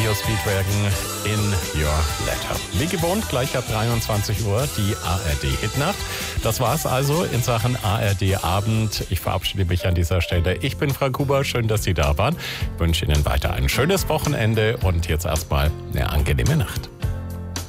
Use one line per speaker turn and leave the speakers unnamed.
Radio Speedwagon in Your Letter. Wie gewohnt, gleich ab 23 Uhr die ARD-Hitnacht. Das war's also in Sachen ARD-Abend. Ich verabschiede mich an dieser Stelle. Ich bin Frank Huber, schön, dass Sie da waren. Ich wünsche Ihnen weiter ein schönes Wochenende und jetzt erstmal eine angenehme Nacht.